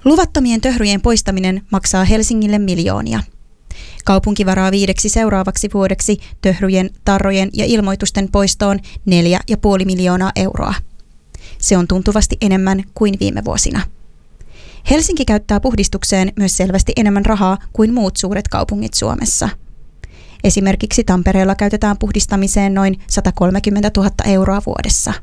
Luvattomien töhryjen poistaminen maksaa Helsingille miljoonia. Kaupunki varaa 5 seuraavaksi vuodeksi töhryjen, tarrojen ja ilmoitusten poistoon 4,5 miljoonaa euroa. Se on tuntuvasti enemmän kuin viime vuosina. Helsinki käyttää puhdistukseen myös selvästi enemmän rahaa kuin muut suuret kaupungit Suomessa. Esimerkiksi Tampereella käytetään puhdistamiseen noin 130 000 euroa vuodessa.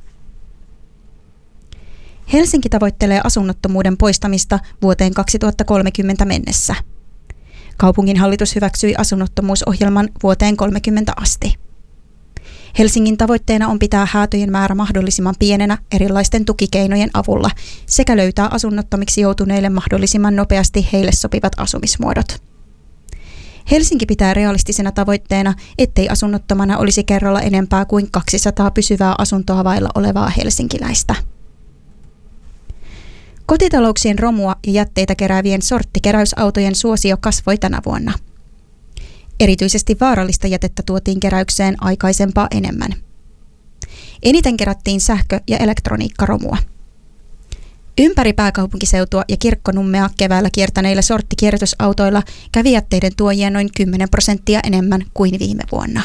Helsinki tavoittelee asunnottomuuden poistamista vuoteen 2030 mennessä. Kaupunginhallitus hyväksyi asunnottomuusohjelman vuoteen 30 asti. Helsingin tavoitteena on pitää häätöjen määrä mahdollisimman pienenä erilaisten tukikeinojen avulla sekä löytää asunnottomiksi joutuneille mahdollisimman nopeasti heille sopivat asumismuodot. Helsinki pitää realistisena tavoitteena, ettei asunnottomana olisi kerralla enempää kuin 200 pysyvää asuntoa vailla olevaa helsinkiläistä. Kotitalouksien romua ja jätteitä keräävien sorttikeräysautojen suosio kasvoi tänä vuonna. Erityisesti vaarallista jätettä tuotiin keräykseen aikaisempaa enemmän. Eniten kerättiin sähkö- ja elektroniikkaromua. Ympäri pääkaupunkiseutua ja Kirkkonummea keväällä kiertäneillä sorttikierrätysautoilla kävi jätteiden tuojia noin 10% enemmän kuin viime vuonna.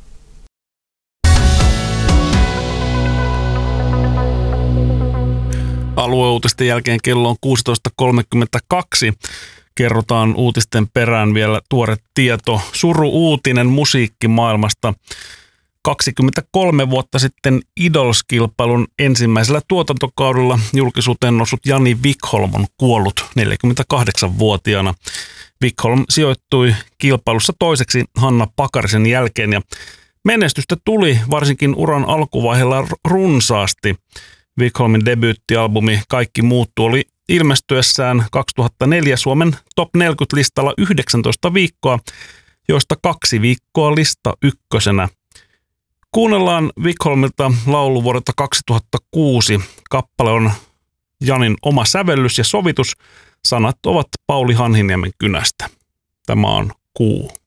Alueuutisten jälkeen kello on 16.32. Kerrotaan uutisten perään vielä tuore tieto. Suru-uutinen musiikkimaailmasta. 23 vuotta sitten Idols-kilpailun ensimmäisellä tuotantokaudella julkisuuteen noussut Jani Wikholm on kuollut 48-vuotiaana. Wikholm sijoittui kilpailussa toiseksi Hanna Pakarisen jälkeen ja menestystä tuli varsinkin uran alkuvaiheella runsaasti. Wikholmin debyyttialbumi Kaikki muuttuu oli ilmestyessään 2004 Suomen Top 40-listalla 19 viikkoa, joista 2 viikkoa lista ykkösenä. Kuunnellaan Wikholmilta laulu vuodelta 2006. Kappale on Janin oma sävellys ja sovitus. Sanat ovat Pauli Hanhiniemen kynästä. Tämä on Kuu.